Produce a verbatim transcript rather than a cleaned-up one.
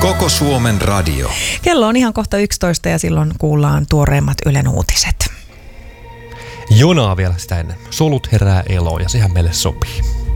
Koko Suomen radio. Kello on ihan kohta yksitoista ja silloin kuullaan tuoreimmat Ylen uutiset. Jonaa vielä sitä ennen. Solut herää eloon ja sehän meille sopii.